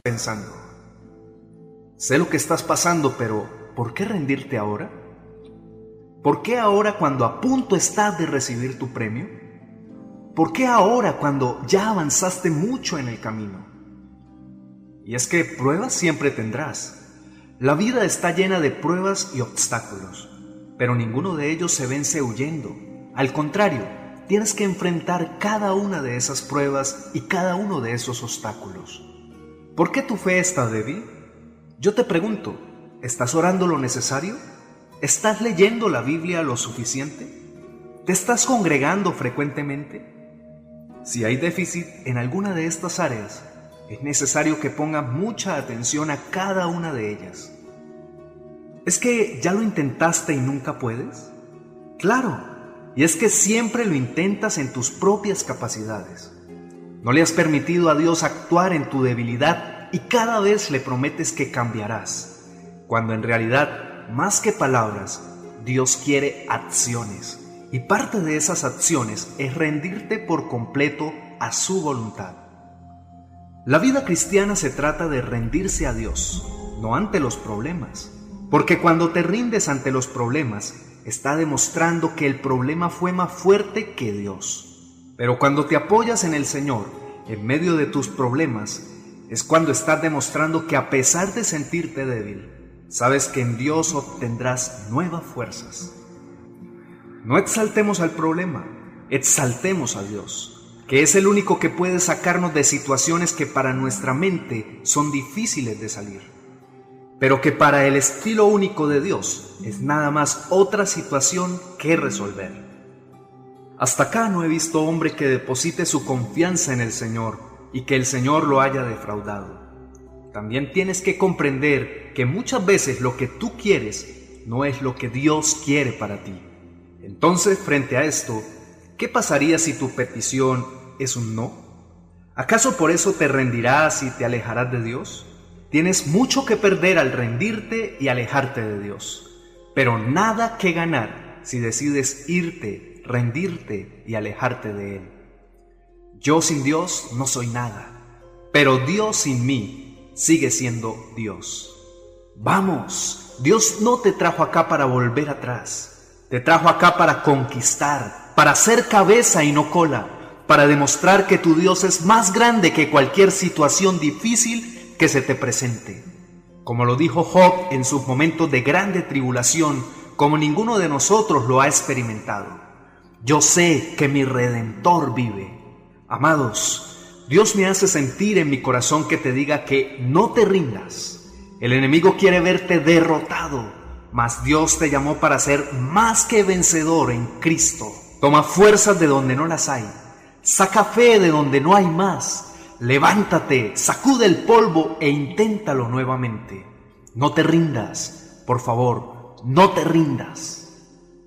pensando: sé lo que estás pasando, pero ¿por qué rendirte ahora? ¿Por qué ahora cuando a punto estás de recibir tu premio? ¿Por qué ahora cuando ya avanzaste mucho en el camino? Y es que pruebas siempre tendrás. La vida está llena de pruebas y obstáculos, pero ninguno de ellos se vence huyendo. Al contrario, tienes que enfrentar cada una de esas pruebas y cada uno de esos obstáculos. ¿Por qué tu fe está débil? Yo te pregunto, ¿estás orando lo necesario? ¿Estás leyendo la Biblia lo suficiente? ¿Te estás congregando frecuentemente? Si hay déficit en alguna de estas áreas, es necesario que pongas mucha atención a cada una de ellas. ¿Es que ya lo intentaste y nunca puedes? Claro, y es que siempre lo intentas en tus propias capacidades. No le has permitido a Dios actuar en tu debilidad y cada vez le prometes que cambiarás, cuando en realidad, más que palabras, Dios quiere acciones. Y parte de esas acciones es rendirte por completo a su voluntad. La vida cristiana se trata de rendirse a Dios, no ante los problemas. Porque cuando te rindes ante los problemas, está demostrando que el problema fue más fuerte que Dios. Pero cuando te apoyas en el Señor, en medio de tus problemas, es cuando estás demostrando que a pesar de sentirte débil, sabes que en Dios obtendrás nuevas fuerzas. No exaltemos al problema, exaltemos a Dios, que es el único que puede sacarnos de situaciones que para nuestra mente son difíciles de salir, pero que para el estilo único de Dios es nada más otra situación que resolver. Hasta acá no he visto hombre que deposite su confianza en el Señor y que el Señor lo haya defraudado. También tienes que comprender que muchas veces lo que tú quieres no es lo que Dios quiere para ti. Entonces, frente a esto, ¿qué pasaría si tu petición es un no? ¿Acaso por eso te rendirás y te alejarás de Dios? Tienes mucho que perder al rendirte y alejarte de Dios, pero nada que ganar si decides irte, rendirte y alejarte de Él. Yo sin Dios no soy nada, pero Dios sin mí sigue siendo Dios. Vamos, Dios no te trajo acá para volver atrás. Te trajo acá para conquistar, para ser cabeza y no cola, para demostrar que tu Dios es más grande que cualquier situación difícil que se te presente. Como lo dijo Job en sus momentos de grande tribulación, como ninguno de nosotros lo ha experimentado. Yo sé que mi Redentor vive. Amados, Dios me hace sentir en mi corazón que te diga que no te rindas. El enemigo quiere verte derrotado, mas Dios te llamó para ser más que vencedor en Cristo. Toma fuerzas de donde no las hay. Saca fe de donde no hay más. Levántate, sacude el polvo e inténtalo nuevamente. No te rindas, por favor, no te rindas.